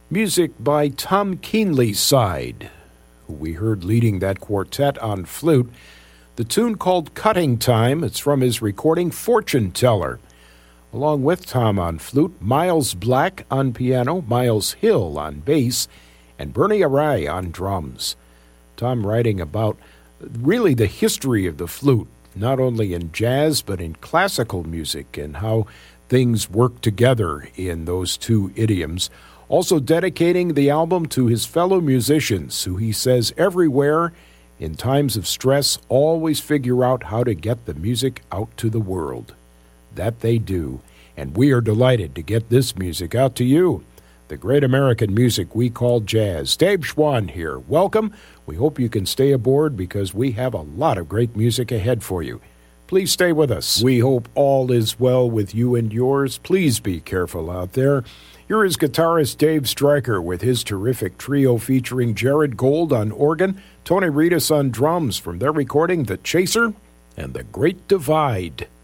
Music by Tom Keenlyside, who we heard leading that quartet on flute. The tune called Cutting Time, it's from his recording Fortune Teller. Along with Tom on flute, Miles Black on piano, Miles Hill on bass, and Bernie Arai on drums. Tom writing about really the history of the flute, not only in jazz but in classical music and how things work together in those two idioms. Also dedicating the album to his fellow musicians, who he says everywhere, in times of stress, always figure out how to get the music out to the world. That they do, and we are delighted to get this music out to you, the great American music we call jazz. Dave Schwann here. Welcome. We hope you can stay aboard because we have a lot of great music ahead for you. Please stay with us. We hope all is well with you and yours. Please be careful out there. Here is guitarist Dave Stryker with his terrific trio featuring Jared Gold on organ, Tony Reedus on drums from their recording The Chaser and The Great Divide.